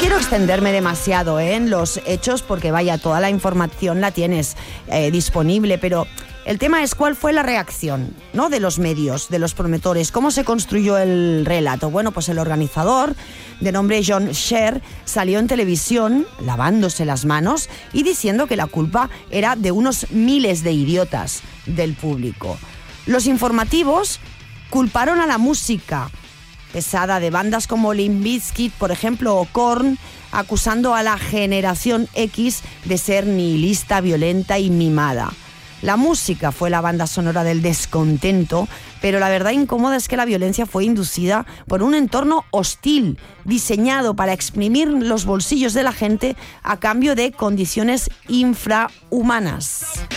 quiero extenderme demasiado en los hechos porque vaya, toda la información la tienes disponible, pero el tema es cuál fue la reacción, ¿no?, de los medios, de los promotores, cómo se construyó el relato. Bueno, pues el organizador, de nombre John Sher, salió en televisión lavándose las manos y diciendo que la culpa era de unos miles de idiotas del público. Los informativos culparon a la música pesada de bandas como Limp Bizkit, por ejemplo, o Korn, acusando a la generación X de ser nihilista, violenta y mimada. La música fue la banda sonora del descontento, pero la verdad incómoda es que la violencia fue inducida por un entorno hostil, diseñado para exprimir los bolsillos de la gente a cambio de condiciones infrahumanas.